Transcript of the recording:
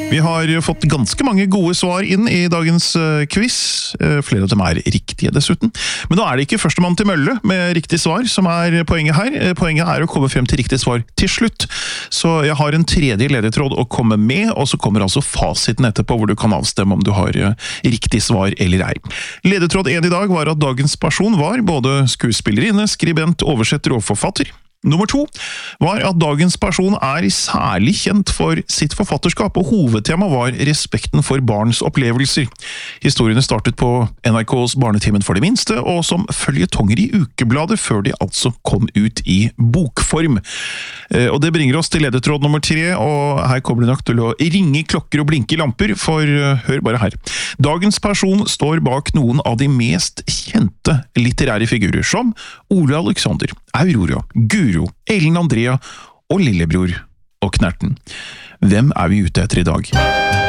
Vi har fått ganske mange gode svar inn i dagens quiz. Flere av dem er riktige dessuten. Men nå er det ikke førstemann til mølle med riktig svar som er poenget her. Poenget er å komme frem til riktig svar til slutt. Så jeg har en tredje ledetråd å komme med, og så kommer altså fasiten etterpå hvor du kan avstemme om du har riktig svar eller ei. Ledetråd 1 i dag var at dagens person var både skuespillerinne, skribent, oversetter og forfatter. Nummer 2 var at dagens person er særlig kjent for sitt forfatterskap, og hovedtema var respekten for barns opplevelser. Historiene startet på NRKs Barnetimen for de minste, og som følgetonger i ukebladet før de altså kom ut i bokform. Og det bringer oss til ledetråd nummer 3, og her kommer det nok til å ringe klokker og blinke lamper, for hør bare her. Dagens person står bak noen av de mest kjente litterære figurer, som Ole Alexander, Aurora, Guro, Ellen Andrea og lillebror og Knerten. Hvem er vi ute etter i dag?